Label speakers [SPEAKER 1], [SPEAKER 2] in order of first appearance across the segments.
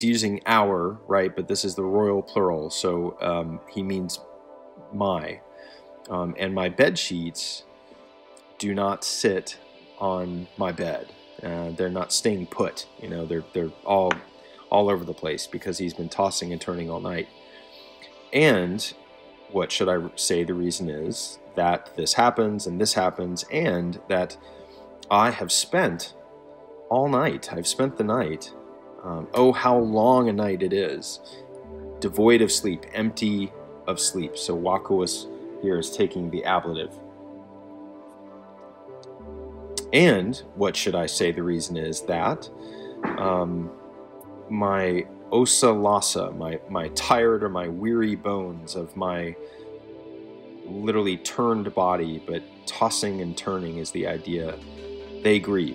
[SPEAKER 1] using our, right? But this is the royal plural, so he means my. And my bed sheets do not sit on my bed. They're not staying put. They're all over the place because he's been tossing and turning all night. And what should I say the reason is? That this happens and this happens, and that I have spent all night. I've spent the night. Oh, how long a night it is. Devoid of sleep, empty of sleep. So vacuous here is taking the ablative. And what should I say the reason is? That my osa lasa, my tired or my weary bones of my literally turned body, but tossing and turning is the idea, they grieve.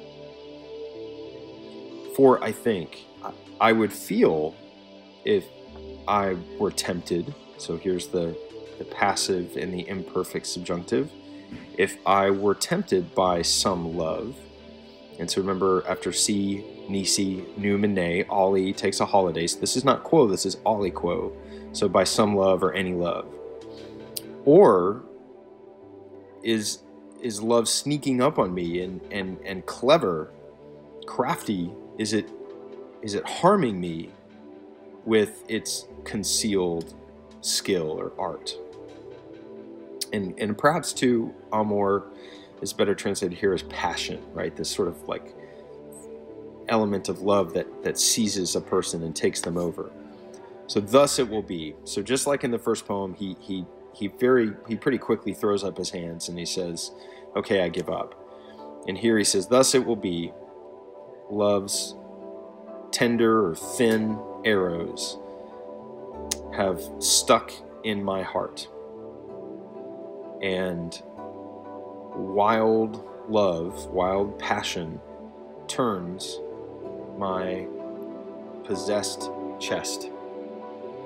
[SPEAKER 1] For I think I would feel if I were tempted, so here's the passive and the imperfect subjunctive, if I were tempted by some love. And so remember, after si, nisi, num, and ne, oli takes a holiday. So this is not quo, this is oli quo. So by some love or any love. Or is love sneaking up on me and clever, crafty? Is it harming me with its concealed skill or art? And perhaps too, amor is better translated here as passion, right? This sort of like element of love that seizes a person and takes them over. So thus it will be. So just like in the first poem, he pretty quickly throws up his hands and he says, okay, I give up. And here he says, thus it will be, love's tender or thin arrows have stuck in my heart. And wild love, wild passion turns my possessed chest.